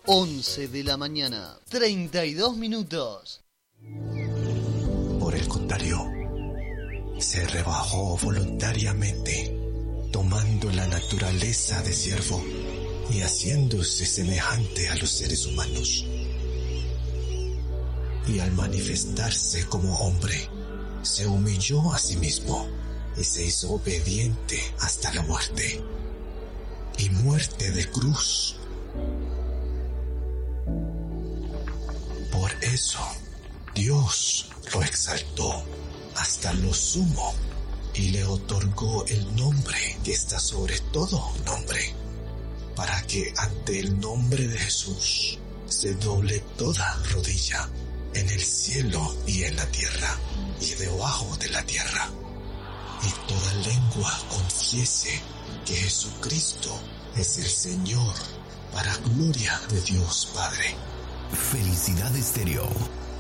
11 de la mañana, 32 minutos. Por el contrario, se rebajó voluntariamente, tomando la naturaleza de siervo y haciéndose semejante a los seres humanos. Y al manifestarse como hombre, se humilló a sí mismo y se hizo obediente hasta la muerte, y muerte de cruz. Por eso, Dios lo exaltó hasta lo sumo y le otorgó el nombre que está sobre todo nombre, para que ante el nombre de Jesús se doble toda rodilla en el cielo y en la tierra y debajo de la tierra, y toda lengua confiese que Jesucristo es el Señor, para gloria de Dios Padre. Felicidad Estéreo.